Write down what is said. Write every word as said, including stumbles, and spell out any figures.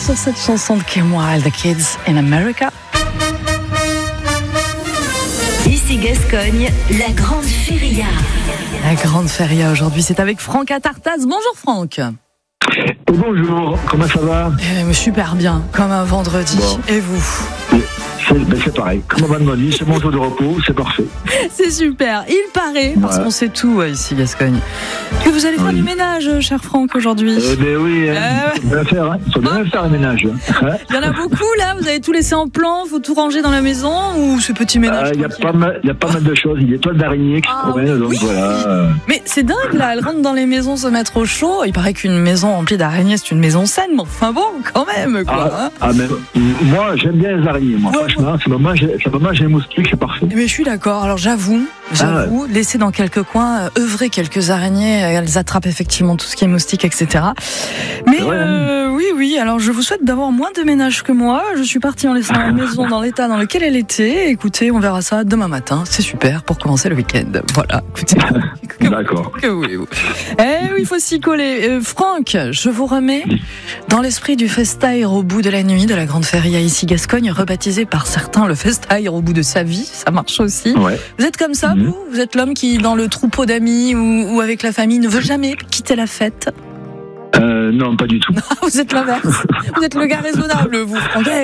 sur cette chanson de Kim Wilde, The Kids in America. Ici Gascogne, la grande feria. La grande feria aujourd'hui, c'est avec Franck Atartaz. Bonjour Franck. Bonjour, comment ça va? Eh, super bien, comme un vendredi. Bon. Et vous? C'est, ben c'est pareil, comme un vendredi, c'est mon jour de repos, c'est parfait. C'est super. Il paraît, parce Ouais. qu'on sait tout euh, ici Gascogne, que vous allez faire Oui. du ménage, euh, cher Franck, aujourd'hui. Eh ben oui, hein, Euh. il faut bien faire, hein. Il faut bien faire le ménage. Hein. Il y en a beaucoup là, vous avez tout laissé en plan, faut tout ranger dans la maison ou ce petit ménage Il y a tranquille? pas mal, il y a pas mal de choses. Il y a des toiles d'araignée qui Ah, se promènent, donc oui. voilà. Mais c'est dingue là, elles rentrent dans les maisons se mettre au chaud. Il paraît qu'une maison remplie d'araignées c'est une maison saine, mais enfin bon, quand même quoi. Ah, hein. ah, mais moi, j'aime bien les araignées, moi. Ouais, Franchement, c'est moment j'ai, c'est moment j'ai un moustique, c'est parfait. Mais je suis d'accord. Alors j'avoue, j'avoue, laisser dans quelques coins, euh, œuvrer quelques araignées, euh, elles attrapent effectivement tout ce qui est moustique, et cetera. Mais C'est vrai, hein. euh, oui, oui. Alors je vous souhaite d'avoir moins de ménage que moi. Je suis partie en laissant la maison dans l'état dans lequel elle était. Écoutez, on verra ça demain matin. C'est super pour commencer le week-end. Voilà. Écoutez, que, D'accord. que voulez-vous? Eh oui, il faut s'y coller. Euh, Franck, je vous remets dans l'esprit du Festaire au bout de la nuit de la Grande Feria ici Gascogne, rebaptisé par certains le Festaire au bout de sa vie. Ça marche aussi. Ouais. Vous êtes comme ça, Mhm. vous Vous êtes l'homme qui, dans le troupeau d'amis ou, ou avec la famille, ne veut jamais quitter la fête? Euh, non, pas du tout. Vous êtes l'inverse. Vous êtes le gars raisonnable, vous, Franck.